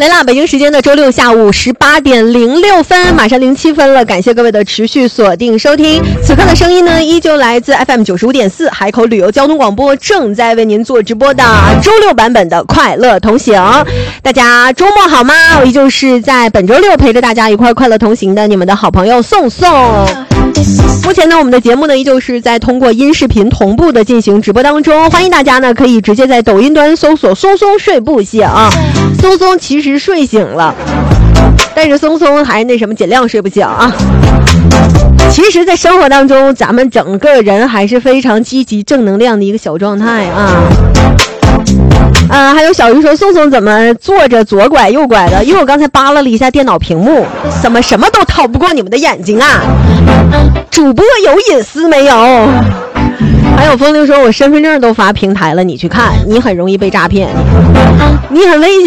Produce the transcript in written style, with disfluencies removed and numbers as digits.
来啦，北京时间的周六下午18点06分，马上07分了。感谢各位的持续锁定收听。此刻的声音呢，依旧来自 FM 95.4海口旅游交通广播，正在为您做直播的周六版本的快乐同行。大家周末好吗？我依旧是在本周六陪着大家一块快乐同行的你们的好朋友宋宋。目前呢，我们的节目呢依旧是在通过音视频同步的进行直播当中，欢迎大家呢可以直接在抖音端搜索松松睡不醒。松松其实睡醒了，但是松松还那什么尽量睡不醒啊。其实在生活当中，咱们整个人还是非常积极正能量的一个小状态啊。还有小鱼说，宋宋怎么坐着左拐右拐的？因为我刚才扒拉了一下电脑屏幕，怎么什么都逃不过你们的眼睛啊？主播有隐私没有？还有风铃说，我身份证都发平台了，你去看，你很容易被诈骗，你很危险。